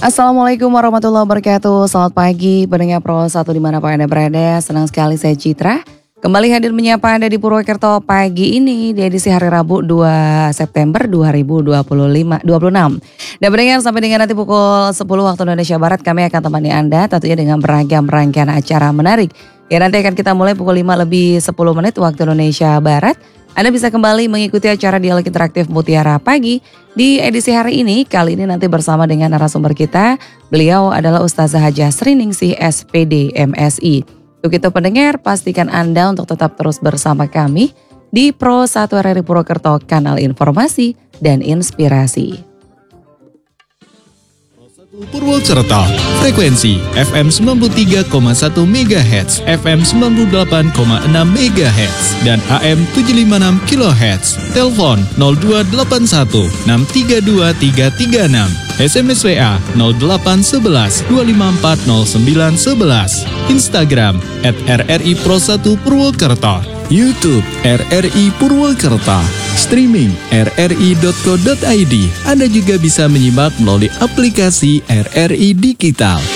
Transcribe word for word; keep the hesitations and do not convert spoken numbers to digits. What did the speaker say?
Assalamualaikum warahmatullahi wabarakatuh. Selamat pagi pendengar Pro satu dimanapun Anda berada. Senang sekali saya Citra kembali hadir menyapa Anda di Purwokerto pagi ini di edisi hari Rabu dua September dua ribu dua puluh lima, dua puluh enam. Dan pendengar sampai dengan nanti pukul sepuluh waktu Indonesia Barat kami akan temani Anda tentunya dengan beragam rangkaian acara menarik. Ya, nanti akan kita mulai pukul lima lebih sepuluh menit waktu Indonesia Barat. Anda bisa kembali mengikuti acara Dialog Interaktif Mutiara Pagi di edisi hari ini. Kali ini nanti bersama dengan narasumber kita. Beliau adalah Ustazah Hajah Sriningsih S P D M Si. Untuk itu pendengar, pastikan Anda untuk tetap terus bersama kami di Pro satu R R I Purwokerto, kanal informasi dan inspirasi. Purwokerto, frekuensi F M sembilan puluh tiga koma satu megahertz, F M sembilan puluh delapan koma enam megahertz, dan A M tujuh ratus lima puluh enam kilohertz. Telepon nol dua delapan satu enam tiga dua tiga tiga enam, S M S W A nol delapan satu satu dua lima empat nol sembilan satu satu, Instagram at R R I Pro satu Purwokerto, YouTube R R I Purwokerto, streaming r r i dot co dot i d. Anda juga bisa menyimak melalui aplikasi R R I Digital.